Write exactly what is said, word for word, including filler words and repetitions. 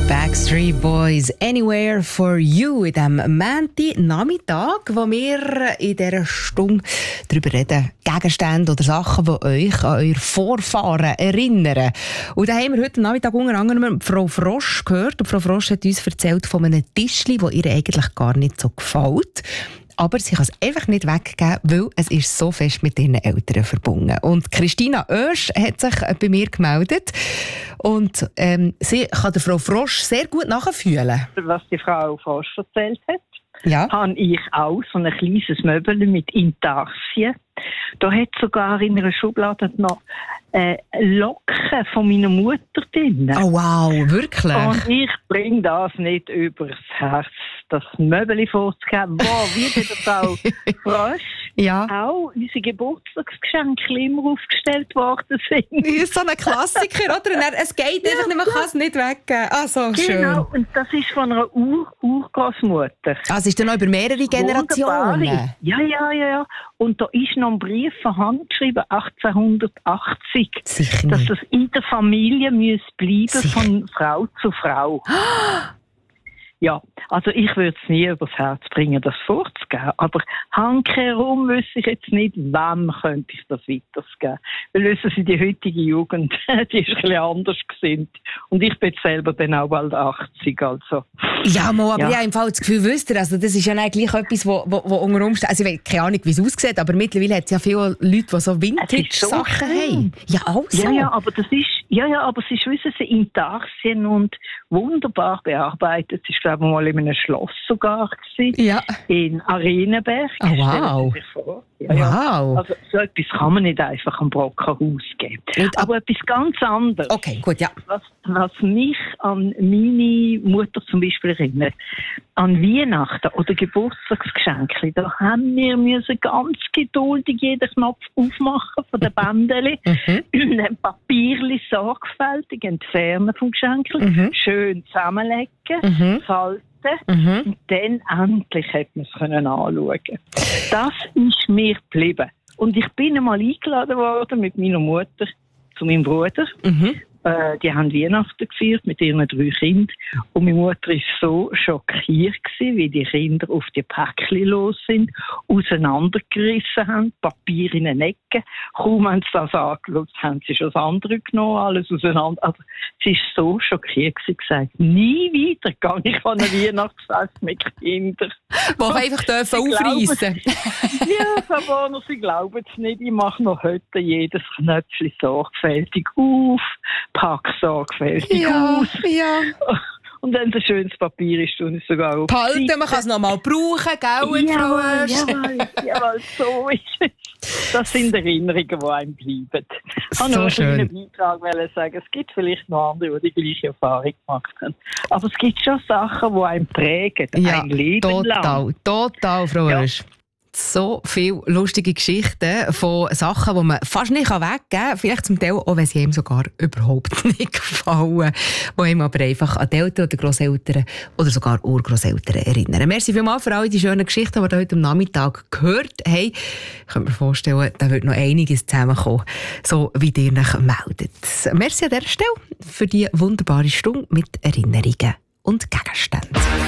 Backstreet Boys, Anywhere for You, in diesem Montag-Nachmittag, wo wir in dieser Stunde darüber reden, Gegenstände oder Sachen, die euch an eure Vorfahren erinnern. Und da haben wir heute Nachmittag unter anderem Frau Frosch gehört. Und Frau Frosch hat uns erzählt von einem Tischli, das ihr eigentlich gar nicht so gefällt. Aber sie kann es einfach nicht weggeben, weil es ist so fest mit ihren Eltern verbunden. Und Christina Oesch hat sich bei mir gemeldet. Und ähm, sie kann der Frau Frosch sehr gut nachfühlen. Was die Frau Frosch erzählt hat, ja. habe ich auch so ein kleines Möbel mit Intarsien. Da hat sogar in einer Schublade noch äh, Locken von meiner Mutter drin. Oh wow, wirklich? Und ich bringe das nicht übers Herz, das Möbel vorzugeben. Wow, wie der Frau Frosch ja. auch unsere Geburtstagsgeschenke immer aufgestellt worden sind. Das ist so ein Klassiker, oder? Es geht einfach nicht, man kann es nicht weggeben. Ah, so schön. Genau, und das ist von einer Ur- Urgroßmutter. Ah, es ist dann noch über mehrere Generationen? Wunderbare. Ja, ja, ja, ja. Und da ist noch ein Brief von Hand geschrieben, achtzehnhundertachtzig, Sicher dass nicht. es in der Familie muss bleiben, Sicher. von Frau zu Frau. Ja, also ich würde es nie übers Herz bringen, das vorzugeben. Aber handkehrum wüsste ich jetzt nicht, wem könnte ich das weitergeben. Weil wissen Sie, die heutige Jugend, die ist ein bisschen anders gesinnt. Und ich bin selber dann auch bald achtzig, also. Ja, Mo, aber Ja. ich habe im Fall das Gefühl, wisst ihr, also das ist ja eigentlich etwas, wo, wo, wo unter Umständen, also ich weiß keine Ahnung, wie es aussieht, aber mittlerweile hat es ja viele Leute, die so Vintage-Sachen so haben. Ja, also. Ja, ja, aber das ist, ja, ja, aber es ist, wissen Sie, Intarsien und wunderbar bearbeitet. Es ist, glaube ich, mal in einem Schloss sogar gewesen. Ja. In Arenenberg. Oh, wow. Stellen Sie sich vor. Ja, ja. Wow. Also, so etwas kann man nicht einfach am Brockenhaus geben. Und, aber etwas ganz anderes. Okay, gut, ja. Was, was mich an meine Mutter zum Beispiel erinnert, an Weihnachten oder Geburtstagsgeschenke, da haben wir müssen ganz geduldig jeden Knopf aufmachen von den Bändeli, Mhm. ein Papierli sorgfältig entfernen vom Geschenk, Mhm. schön zusammenlegen, Mhm. falten. Mhm. Und dann endlich hat man es können anschauen. Das ist mir geblieben. Und ich bin einmal eingeladen worden mit meiner Mutter zu meinem Bruder. Mhm. Äh, die haben Weihnachten gefeiert mit ihren drei Kindern. Und meine Mutter war so schockiert gewesen, wie die Kinder auf die Päckchen los sind, auseinandergerissen haben, Papier in den Ecken. Kaum haben sie das angeschaut, haben sie schon das andere genommen, alles auseinander. Also, sie war so schockiert gewesen, gesagt, nie wieder gehe ich an ein Weihnachtsfest mit Kindern. Die einfach dürfen aufreissen. Ja, Frau Warner, Sie glauben es nicht. Ich mache noch heute jedes Knöpfchen sorgfältig auf, packe sorgfältig Ja, aus. ja. Und wenn es ein schönes Papier ist, tun ich es sogar auf. Behalten, man kann es noch mal brauchen, gell, Frau Jawohl, Oesch? jawohl, jawohl, so ist es. Das sind Erinnerungen, die einem bleiben. Ich wollte So nur schön. einen Beitrag sagen, es gibt vielleicht noch andere, die die gleiche Erfahrung gemacht haben. Aber es gibt schon Sachen, die einen prägen, Ja, ein Leben total, lang. total, Frau Ja. Oesch. So viele lustige Geschichten von Sachen, die man fast nicht weggeben kann. Vielleicht zum Teil auch, wenn sie einem sogar überhaupt nicht gefallen. Die einem aber einfach an die Eltern oder Grosseltern oder sogar Urgrosseltern erinnern. Merci vielmals für all die schönen Geschichten, die wir heute am Nachmittag gehört haben. Ich kann mir vorstellen, da wird noch einiges zusammenkommen, so wie ihr euch meldet. Merci an dieser Stelle für die wunderbare Stunde mit Erinnerungen und Gegenständen.